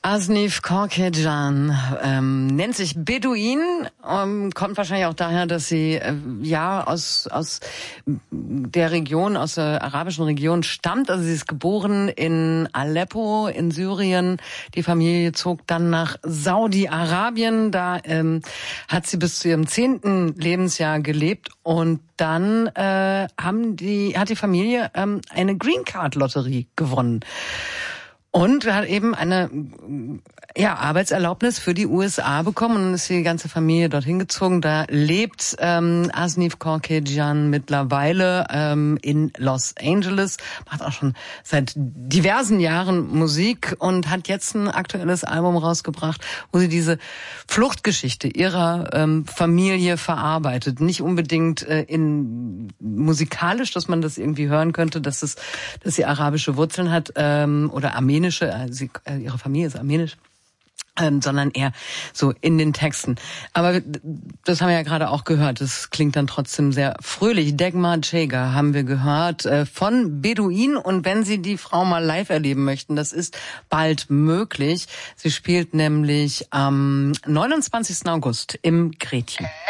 Asnif Korkecan nennt sich Beduin, kommt wahrscheinlich auch daher, dass sie aus der Region, aus der arabischen Region stammt. Also sie ist geboren in Aleppo in Syrien. Die Familie zog dann nach Saudi-Arabien. Da hat sie bis zu ihrem 10. Lebensjahr gelebt und dann hat die Familie eine Green Card Lotterie gewonnen. Und hat eben eine Arbeitserlaubnis für die USA bekommen und ist die ganze Familie dorthin gezogen. Da lebt Asnif Korkecan mittlerweile in Los Angeles, macht auch schon seit diversen Jahren Musik und hat jetzt ein aktuelles Album rausgebracht, wo sie diese Fluchtgeschichte ihrer Familie verarbeitet. Nicht unbedingt in musikalisch, dass man das irgendwie hören könnte, dass sie arabische Wurzeln hat oder armenische, ihre Familie ist armenisch, sondern eher so in den Texten. Aber das haben wir ja gerade auch gehört, das klingt dann trotzdem sehr fröhlich. Degmar Cegar haben wir gehört von Beduin, und wenn Sie die Frau mal live erleben möchten, das ist bald möglich. Sie spielt nämlich am 29. August im Gretchen.